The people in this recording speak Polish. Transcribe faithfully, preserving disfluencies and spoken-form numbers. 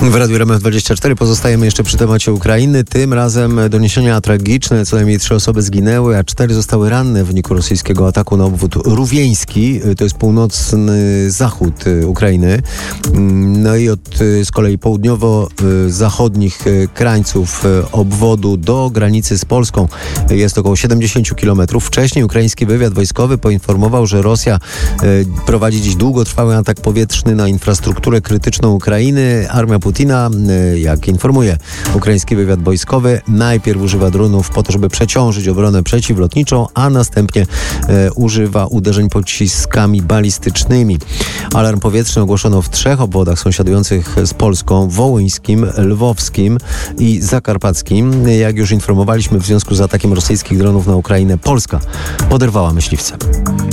W Radiu R M F dwadzieścia cztery pozostajemy jeszcze przy temacie Ukrainy. Tym razem doniesienia tragiczne. Co najmniej trzy osoby zginęły, a cztery zostały ranne w wyniku rosyjskiego ataku na obwód rówieński. To jest północny zachód Ukrainy. No i od z kolei południowo-zachodnich krańców obwodu do granicy z Polską jest około siedemdziesiąt kilometrów. Wcześniej ukraiński wywiad wojskowy poinformował, że Rosja prowadzi dziś długotrwały atak powietrzny na infrastrukturę krytyczną Ukrainy. Armia Putina, jak informuje ukraiński wywiad wojskowy, najpierw używa dronów po to, żeby przeciążyć obronę przeciwlotniczą, a następnie e, używa uderzeń pociskami balistycznymi. Alarm powietrzny ogłoszono w trzech obwodach sąsiadujących z Polską: wołyńskim, lwowskim i zakarpackim. Jak już informowaliśmy, w związku z atakiem rosyjskich dronów na Ukrainę, Polska poderwała myśliwce.